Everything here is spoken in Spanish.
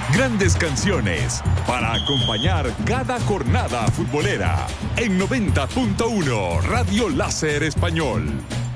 Grandes canciones para acompañar cada jornada futbolera en 90.1 Radio Láser Español.